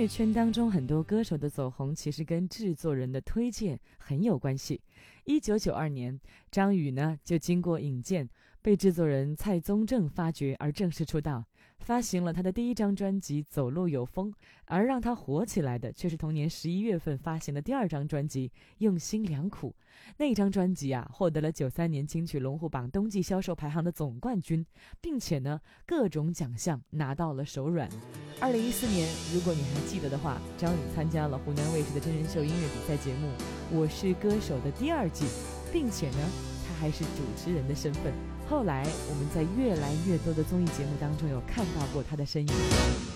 乐圈当中很多歌手的走红其实跟制作人的推荐很有关系。1992年，张宇呢就经过引荐，被制作人蔡宗正发掘而正式出道，发行了他的第一张专辑《走路有风》。而让他火起来的却是同年11月份发行的第二张专辑《用心良苦》。那张专辑啊，获得了93年金曲龙虎榜冬季销售排行的总冠军，并且呢各种奖项拿到了手软。2014年，如果你还记得的话，张宇参加了湖南卫视的真人秀音乐比赛节目《我是歌手》的第2季，并且呢他还是主持人的身份。后来我们在越来越多的综艺节目当中有看到过他的身影。